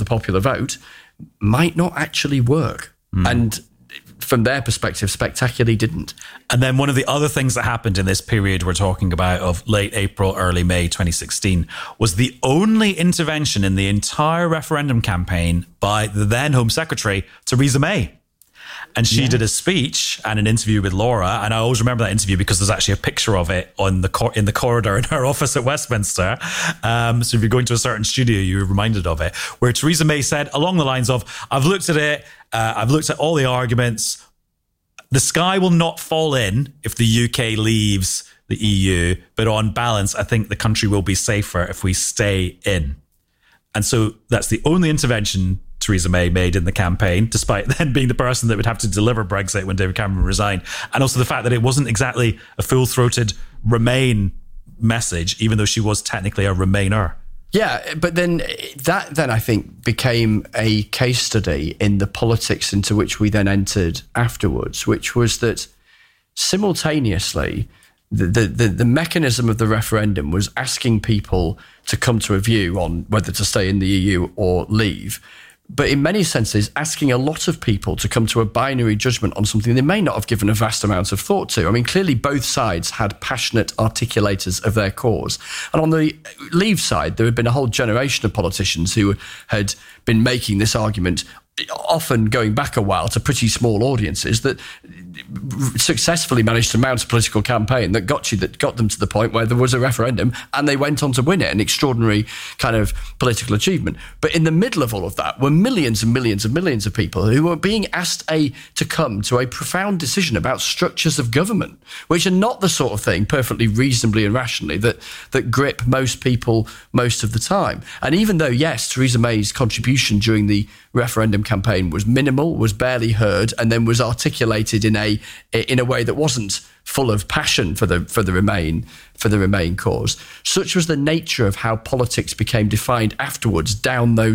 popular vote might not actually work. And from their perspective, spectacularly didn't. And then one of the other things that happened in this period we're talking about of late April, early May 2016 was the only intervention in the entire referendum campaign by the then Home Secretary, Theresa May. And she did a speech and an interview with Laura. And I always remember that interview because there's actually a picture of it on in the corridor in her office at Westminster. So if you're going to a certain studio, you're reminded of it, where Theresa May said along the lines of, I've looked at it, I've looked at all the arguments. The sky will not fall in if the UK leaves the EU, but on balance, I think the country will be safer if we stay in. And so that's the only intervention Theresa May made in the campaign, despite then being the person that would have to deliver Brexit when David Cameron resigned. And also the fact that it wasn't exactly a full-throated Remain message, even though she was technically a Remainer. Yeah, but then that I think became a case study in the politics into which we then entered afterwards, which was that simultaneously the mechanism of the referendum was asking people to come to a view on whether to stay in the EU or leave. But in many senses, asking a lot of people to come to a binary judgment on something they may not have given a vast amount of thought to. I mean, clearly both sides had passionate articulators of their cause. And on the Leave side, there had been a whole generation of politicians who had been making this argument, often going back a while to pretty small audiences, that successfully managed to mount a political campaign that got them to the point where there was a referendum and they went on to win it, an extraordinary kind of political achievement. But in the middle of all of that were millions and millions and millions of people who were being asked to come to a profound decision about structures of government, which are not the sort of thing, perfectly reasonably and rationally, that grip most people most of the time. And even though, yes, Theresa May's contribution during the referendum campaign was minimal, was barely heard, and then was articulated in a way that wasn't full of passion for the Remain cause. Such was the nature of how politics became defined afterwards down those